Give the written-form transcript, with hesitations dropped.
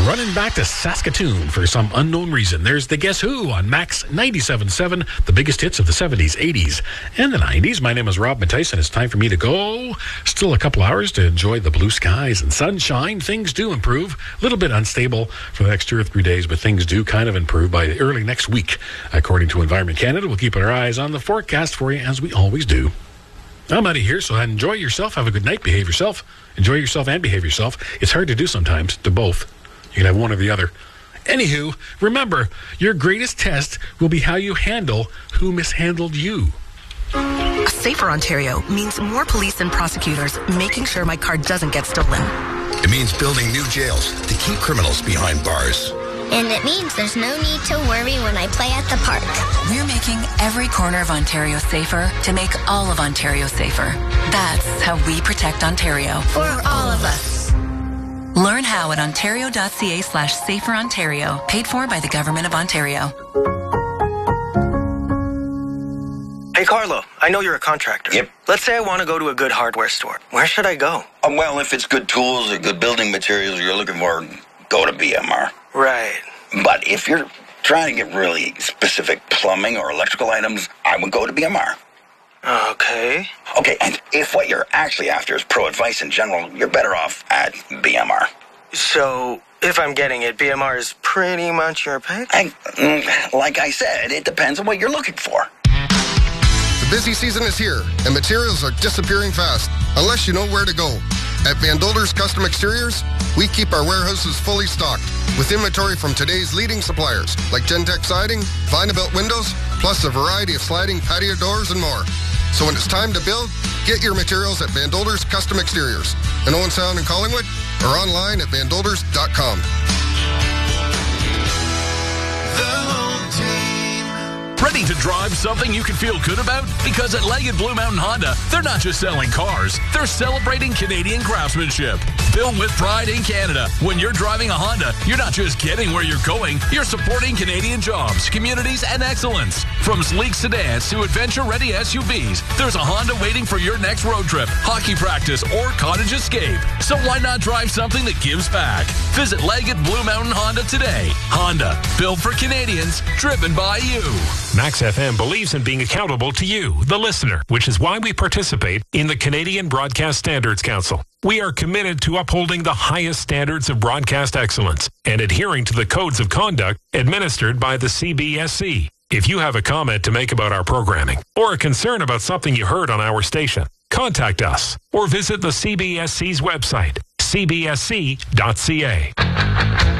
Running back to Saskatoon for some unknown reason. There's the Guess Who on Max 97.7, the biggest hits of the 70s, 80s, and the 90s. My name is Rob Matthijs, and it's time for me to go. Still a couple hours to enjoy the blue skies and sunshine. Things do improve. A little bit unstable for the next 2 or 3 days, but things do kind of improve by early next week, according to Environment Canada. We'll keep our eyes on the forecast for you, as we always do. I'm out of here, so enjoy yourself. Have a good night. Behave yourself. Enjoy yourself and behave yourself. It's hard to do sometimes, to both. You can have one or the other. Anywho, remember, your greatest test will be how you handle who mishandled you. A safer Ontario means more police and prosecutors making sure my car doesn't get stolen. It means building new jails to keep criminals behind bars. And it means there's no need to worry when I play at the park. We're making every corner of Ontario safer to make all of Ontario safer. That's how we protect Ontario. For all of us. Learn how at ontario.ca/saferontario. Paid for by the Government of Ontario. Hey, Carlo, I know you're a contractor. Yep. Let's say I want to go to a good hardware store. Where should I go? Well, if it's good tools or good building materials you're looking for, go to BMR. Right. But if you're trying to get really specific plumbing or electrical items, I would go to BMR. Okay. Okay, and if what you're actually after is pro advice in general, you're better off at BMR. So, if I'm getting it, BMR is pretty much your pick? Like I said, it depends on what you're looking for. The busy season is here, and materials are disappearing fast, unless you know where to go. At Van Dolder's Custom Exteriors, we keep our warehouses fully stocked with inventory from today's leading suppliers, like Gentex Siding, Vinabelt Windows, plus a variety of sliding patio doors and more. So when it's time to build, get your materials at Van Dolder's Custom Exteriors in Owen Sound and Collingwood, or online at vandolders.com. Ready to drive something you can feel good about? Because at Leggett Blue Mountain Honda, they're not just selling cars, they're celebrating Canadian craftsmanship. Built with pride in Canada. When you're driving a Honda, you're not just getting where you're going, you're supporting Canadian jobs, communities, and excellence. From sleek sedans to adventure-ready SUVs, there's a Honda waiting for your next road trip, hockey practice, or cottage escape. So why not drive something that gives back? Visit Leggett Blue Mountain Honda today. Honda, built for Canadians, driven by you. Max FM believes in being accountable to you, the listener, which is why we participate in the Canadian Broadcast Standards Council. We are committed to upholding the highest standards of broadcast excellence and adhering to the codes of conduct administered by the CBSC. If you have a comment to make about our programming or a concern about something you heard on our station, contact us or visit the CBSC's website, cbsc.ca.